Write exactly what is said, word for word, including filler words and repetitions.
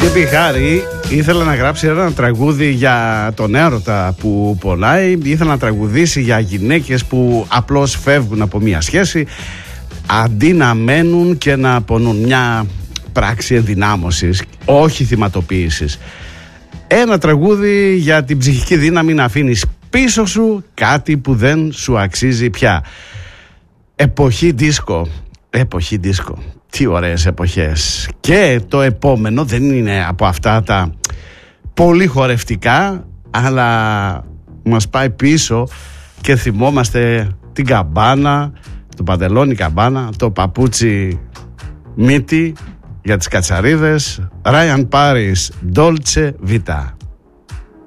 Και Πιχάρη ήθελε να γράψει ένα τραγούδι για τον έρωτα που πονάει, ήθελε να τραγουδήσει για γυναίκες που απλώς φεύγουν από μια σχέση αντί να μένουν και να πονούν. Μια πράξη ενδυνάμωσης, όχι θυματοποίησης. Ένα τραγούδι για την ψυχική δύναμη να αφήνεις πίσω σου κάτι που δεν σου αξίζει πια. Εποχή δίσκο. Εποχή δίσκο. Τι ωραίες εποχές. Και το επόμενο δεν είναι από αυτά τα πολύ χορευτικά, αλλά μας πάει πίσω και θυμόμαστε την καμπάνα, το παντελόνι καμπάνα, το παπούτσι μύτη για τις κατσαρίδες. Ryan Paris, Dolce Vita.